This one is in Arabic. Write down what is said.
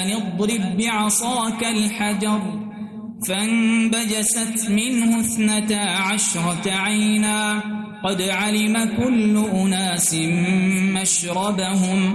أن اضرب بعصاك الحجر فانبجست منه 12 عينا قد علم كل أناس مشربهم